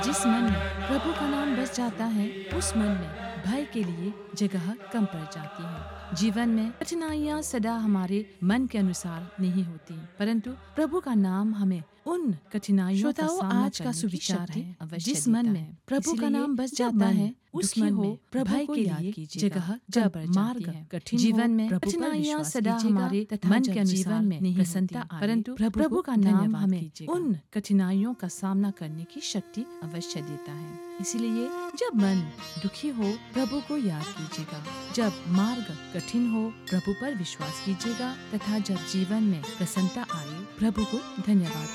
जिस मन में प्रभु का नाम बस जाता है, उस मन में भय के लिए जगह कम पड़ जाती है। जीवन में कठिनाइयाँ सदा हमारे मन के अनुसार नहीं होती, परंतु प्रभु का नाम हमें उन कठिनाइयों का सामना आज का सुविचार है। जिस मन में प्रभु का नाम बस जाता है, उस मन में प्रभु के लिए जगह जब मार्ग कठिन जीवन में कठिनाइयाँ सदा हमारे मन के जीवन में नहीं प्रसन्नता, परंतु प्रभु का नाम हमें उन कठिनाइयों का सामना करने की शक्ति अवश्य देता है। इसीलिए जब मन दुखी हो, प्रभु को याद कीजिएगा। जब मार्ग कठिन हो, प्रभु पर विश्वास कीजिएगा, तथा जब जीवन में प्रसन्नता आए, प्रभु को धन्यवाद